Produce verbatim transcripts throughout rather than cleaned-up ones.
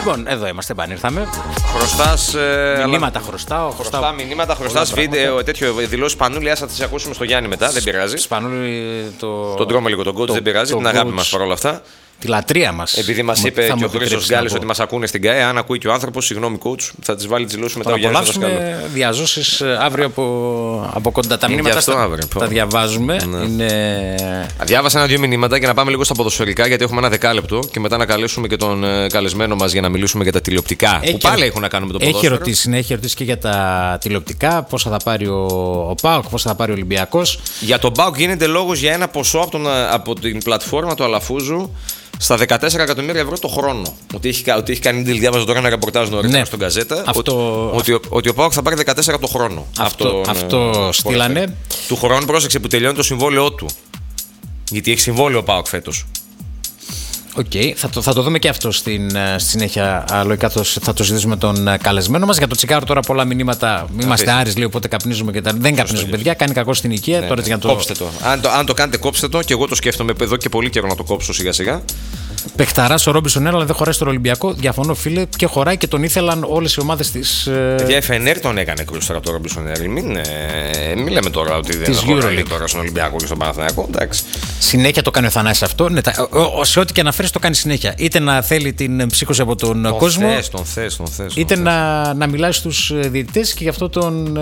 Λοιπόν, εδώ είμαστε, επανήλθαμε. Χρωστάς. Ε, μηνύματα αλλά... χρωστάω. Χρωστά, χρωστά μηνύματα, χρωστάς βίντεο, τέτοιο δηλώσει Σπανούλη. Άσα τις ακούσουμε στο Γιάννη μετά, δεν πειράζει. Σπανούλη το. Τον τρώμε λίγο τον coach, δεν πειράζει. Το την αγάπη coach, μας παρόλα αυτά. Τη λατρεία μας. Επειδή μας είπε και ο Χρήστος Γκάλης ότι μας ακούνε στην ΚΑΕ, αν ακούει και ο άνθρωπος, συγγνώμη coach, θα τις βάλει τις δηλώσεις μετά ο Γιάννης Δασκάλου. Θα απολαύσουμε διαζώσεις αύριο από, από κοντά. Τα μηνύματα στα, τα διαβάζουμε. Ναι. Είναι... Διάβασα ένα-δύο μηνύματα και να πάμε λίγο στα ποδοσφαιρικά, γιατί έχουμε ένα δεκάλεπτο και μετά να καλέσουμε και τον καλεσμένο μας για να μιλήσουμε για τα τηλεοπτικά. Έχει, που πάλι έχουν να κάνουν με το ποδόσφαιρο. Έχει ερωτήσει, ναι, έχει ερωτήσει και για τα τηλεοπτικά, πόσα θα πάρει ο, ο ΠΑΟΚ, πόσα θα πάρει ο Ολυμπιακός. Για τον ΠΑΟΚ γίνεται λόγος για ένα ποσό από, τον, από την πλατφόρμα του Αλαφούζου στα δεκατέσσερα εκατομμύρια ευρώ το χρόνο. Ότι έχει, ότι έχει κάνει deal, διάβαζα τώρα ένα ρεπορτάζ νωρίτερα ναι. στον Γκαζέτα. Αυτό... Ότι, ότι, ότι ο ΠΑΟΚ θα πάρει δεκατέσσερα το χρόνο. Αυτό, αυτό, αυτό στείλανε. Του χρόνου, πρόσεξε, που τελειώνει το συμβόλαιό του. Γιατί έχει συμβόλαιο ο ΠΑΟΚ φέτος. Οκ, okay. θα, το, θα το δούμε και αυτό στην, στη συνέχεια. Λογικά το, θα το συζητήσουμε τον καλεσμένο μας. Για το τσιγάρο τώρα πολλά μηνύματα. Είμαστε άρρης, λέει, οπότε καπνίζουμε και τα. Δεν καπνίζουμε, παιδιά. Κάνει κακό στην οικία. Ναι, τώρα, ναι. Για το... Κόψτε το. Αν, το. αν το κάνετε, κόψτε το. Και εγώ το σκέφτομαι εδώ και πολύ καιρό να το κόψω σιγά σιγά. Παιχταράς ο Ρόμπινσον, αλλά δεν χωράει στον Ολυμπιακό. Διαφωνώ, φίλε, και χωράει και τον ήθελαν όλες οι ομάδες της. Για Εφενέρ τον έκανε κρούστρα τώρα το Ρόμπινσον. Μην, ε, μην λέμε τώρα ότι δεν χωράει τώρα στον Ολυμπιακό και στον Παναθηναϊκό. Εντάξει. Συνέχεια το κάνει ο Θανάσης αυτό. Ναι, τα, ο, ο, σε ό,τι και αναφέρει το κάνει συνέχεια. Είτε να θέλει την ψύχωση από τον το κόσμο. Θες, τον θες, τον θες, είτε τον να, να μιλάει στους διαιτητές και γι' αυτό τον.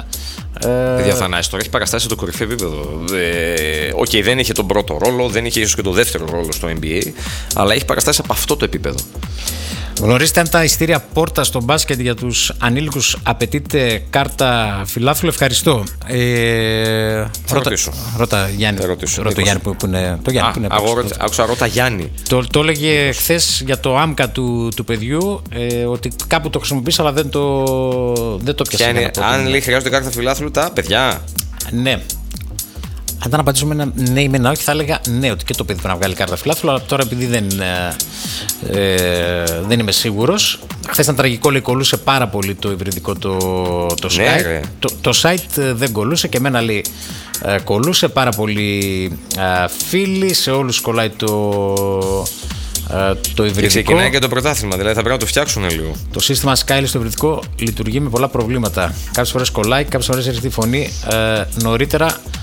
Παιδιά, Θανάση τώρα έχει παραστάσει στο κορυφαίο επίπεδο. Οκ, okay, δεν είχε τον πρώτο ρόλο, δεν είχε ίσως και τον δεύτερο ρόλο στο N B A, αλλά έχει παραστάσει από αυτό το επίπεδο. Γνωρίζετε αν τα ειστήρια πόρτα στο μπάσκετ για τους ανήλικους απαιτείται κάρτα φιλάθλου? Ευχαριστώ. Ε, θα ρώτα, ρωτήσω. Ρώτα Γιάννη. Ρώτα Γιάννη που, που είναι. Το Γιάννη Α, που είναι. Άκουσα ρώτα Γιάννη. Το, το έλεγε χθες για το άμκα του, του παιδιού, ε, ότι κάπου το χρησιμοποίησα, αλλά δεν το, δεν το πιάσε. Αν λέει χρειάζονται κάρτα φιλάθλου, τα παιδιά. Ναι. Αν ήταν να απαντήσουμε ένα ναι ή με ένα όχι, θα έλεγα ναι, ότι και το παιδί πρέπει να βγάλει κάρτα φιλάθλου. Αλλά τώρα, επειδή δεν, ε, δεν είμαι σίγουρος, χθες ήταν τραγικό, λέει, κολούσε πάρα πολύ το υβριδικό το, το ναι, site. Το, το site δεν κολούσε και εμένα, λέει, ε, κολούσε πάρα πολύ ε, φίλοι, σε όλους κολλάει το. Το υβριδικό. Και ξεκινάει και το πρωτάθλημα, δηλαδή θα πρέπει να το φτιάξουν λίγο. Το σύστημα Sky στο υβριδικό λειτουργεί με πολλά προβλήματα. Κάποιες φορές κολλάει, κάποιες φορές έρχεται η φωνή ε, νωρίτερα